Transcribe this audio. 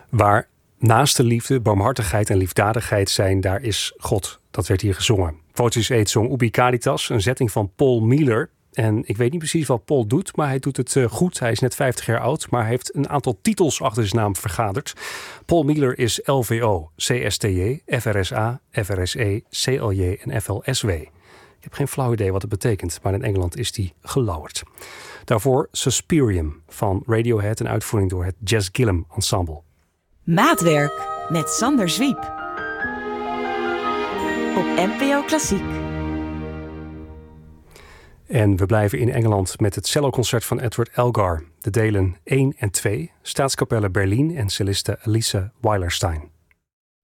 Waar naast de liefde, barmhartigheid en liefdadigheid zijn, daar is God. Dat werd hier gezongen. Vocis et song ubi caritas, een zetting van Paul Miller. En ik weet niet precies wat Paul doet, maar hij doet het goed. Hij is net 50 jaar oud, maar hij heeft een aantal titels achter zijn naam vergaderd. Paul Miller is LVO, CSTJ, FRSA, FRSE, CLJ en FLSW. Ik heb geen flauw idee wat het betekent, maar in Engeland is die gelauwerd. Daarvoor Suspirium van Radiohead, een uitvoering door het Jazz Gillum Ensemble. Maatwerk met Sander Zwiep. Op NPO Klassiek. En we blijven in Engeland met het celloconcert van Edward Elgar. De delen 1 en 2, Staatskapelle Berlin en celliste Elise Weilerstein.